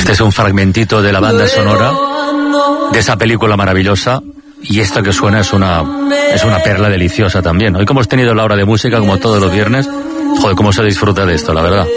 Este es un fragmentito de la banda sonora de esa película maravillosa. Y esto que suena es una perla deliciosa también. Hoy como hemos tenido la hora de música, como todos los viernes, joder, cómo se disfruta de esto, la verdad.